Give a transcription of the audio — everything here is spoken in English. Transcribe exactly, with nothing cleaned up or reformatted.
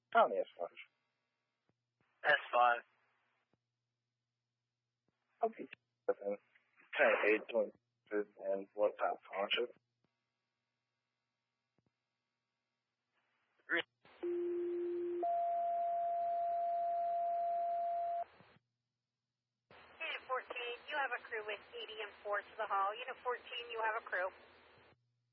County S five. S five. Okay. ten eight twenty and what top township? Green. Unit fourteen, you have a crew with eighty and four to the hall. Unit fourteen, you have a crew.